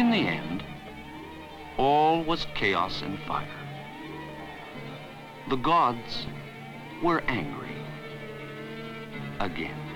In the end, all was chaos and fire. The gods were angry again.